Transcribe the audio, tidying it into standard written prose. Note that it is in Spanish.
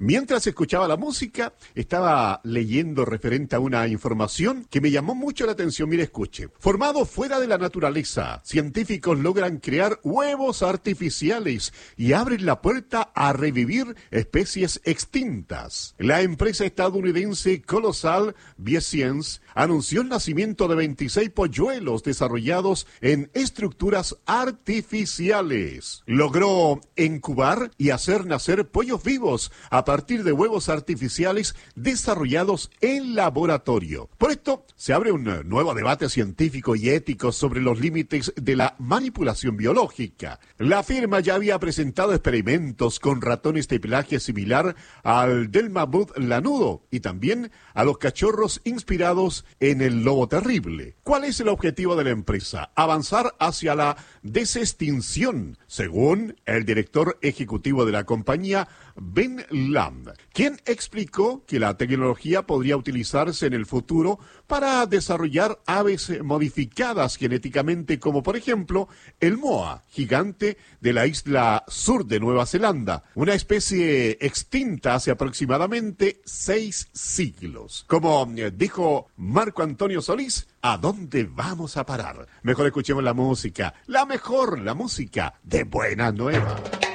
Mientras escuchaba la música, estaba leyendo referente a una información que me llamó mucho la atención. Mire, escuche. Formado fuera de la naturaleza, científicos logran crear huevos artificiales y abren la puerta a revivir especies extintas. La empresa estadounidense Colossal Bioscience anunció el nacimiento de 26 polluelos desarrollados en estructuras artificiales. Logró incubar y hacer nacer pollos vivos a partir de huevos artificiales desarrollados en laboratorio. Por esto, se abre un nuevo debate científico y ético sobre los límites de la manipulación biológica. La firma ya había presentado experimentos con ratones de pelaje similar al del mamut lanudo y también a los cachorros inspirados en el lobo terrible. ¿Cuál es el objetivo de la empresa? Avanzar hacia la desextinción, según el director ejecutivo de la compañía, Ben Land, quien explicó que la tecnología podría utilizarse en el futuro para desarrollar aves modificadas genéticamente, como por ejemplo el moa, gigante de la isla sur de Nueva Zelanda, una especie extinta hace aproximadamente 6 siglos. Como dijo Marco Antonio Solís, ¿a dónde vamos a parar? Mejor escuchemos la música, la música de Buena Nueva.